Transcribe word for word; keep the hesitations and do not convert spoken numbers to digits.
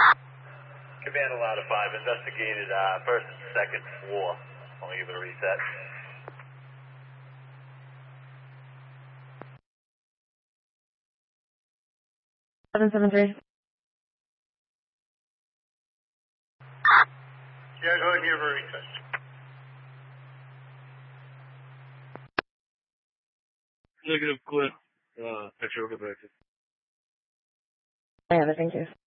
Command allowed to five, investigated uh, first and second floor. I'll give it a reset. seven seven three. Yeah, go ahead and give her a reset. Negative, clear. Uh, picture, we'll get back to you. I have it, thank you.